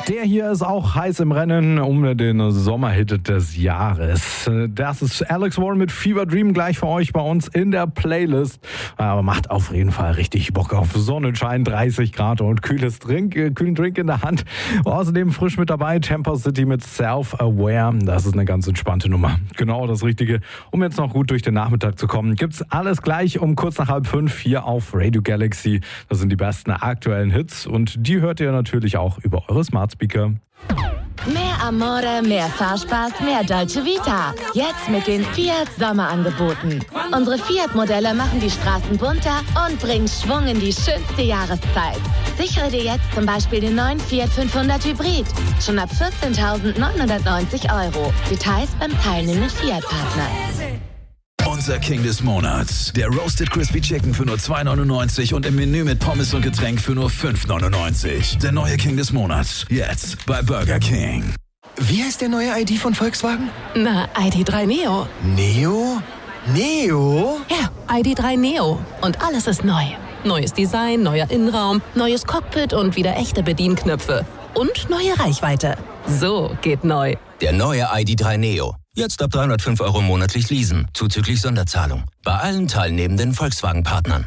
Der hier ist auch heiß im Rennen um den Sommerhit des Jahres. Das ist Alex Warren mit Fever Dream gleich für euch bei uns in der Playlist. Aber macht auf jeden Fall richtig Bock auf Sonnenschein, 30 Grad und kühlen Drink in der Hand. Außerdem frisch mit dabei Tempo City mit Self-Aware. Das ist eine ganz entspannte Nummer. Genau das Richtige, um jetzt noch gut durch den Nachmittag zu kommen. Gibt's alles gleich um kurz nach 4:30 hier auf Radio Galaxy. Das sind die besten aktuellen Hits und die hört ihr natürlich auch über eure Smart Speaker. Mehr Amore, mehr Fahrspaß, mehr Dolce Vita. Jetzt mit den Fiat Sommerangeboten. Unsere Fiat-Modelle machen die Straßen bunter und bringen Schwung in die schönste Jahreszeit. Sichere dir jetzt zum Beispiel den neuen Fiat 500 Hybrid. Schon ab 14.990 €. Details beim teilnehmenden Fiat-Partner. Unser King des Monats. Der Roasted Crispy Chicken für nur 2,99 und im Menü mit Pommes und Getränk für nur 5,99. Der neue King des Monats. Jetzt bei Burger King. Wie heißt der neue ID von Volkswagen? Na, ID.3 Neo. Neo? Neo? Ja, ID.3 Neo. Und alles ist neu. Neues Design, neuer Innenraum, neues Cockpit und wieder echte Bedienknöpfe. Und neue Reichweite. So geht neu. Der neue ID.3 Neo. Jetzt ab 305 € monatlich leasen, zuzüglich Sonderzahlung. Bei allen teilnehmenden Volkswagen-Partnern.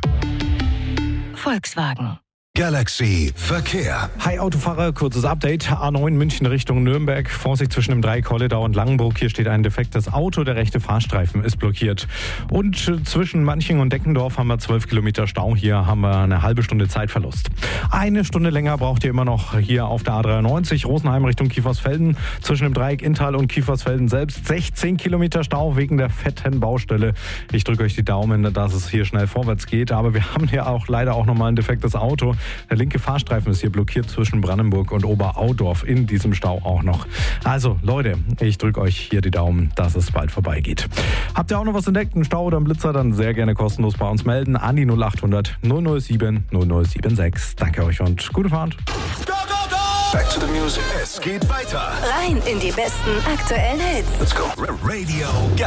Volkswagen. Galaxy Verkehr. Hi Autofahrer, kurzes Update. A9 München Richtung Nürnberg. Vorsicht zwischen dem Dreieck Holledau und Langenbruck. Hier steht ein defektes Auto. Der rechte Fahrstreifen ist blockiert. Und zwischen Manching und Deckendorf haben wir 12 Kilometer Stau. Hier haben wir eine halbe Stunde Zeitverlust. Eine Stunde länger braucht ihr immer noch hier auf der A93 Rosenheim Richtung Kiefersfelden. Zwischen dem Dreieck Inntal und Kiefersfelden selbst 16 Kilometer Stau wegen der fetten Baustelle. Ich drücke euch die Daumen, dass es hier schnell vorwärts geht. Aber wir haben hier auch leider auch nochmal ein defektes Auto. Der linke Fahrstreifen ist hier blockiert zwischen Brandenburg und Oberaudorf in diesem Stau auch noch. Also Leute, ich drücke euch hier die Daumen, dass es bald vorbeigeht. Habt ihr auch noch was entdeckt, einen Stau oder einen Blitzer, dann sehr gerne kostenlos bei uns melden an die 0800 007 0076. Danke euch und gute Fahrt. Back to the music. Es geht weiter. Rein in die besten aktuellen Hits. Let's go. Radio Galaxy.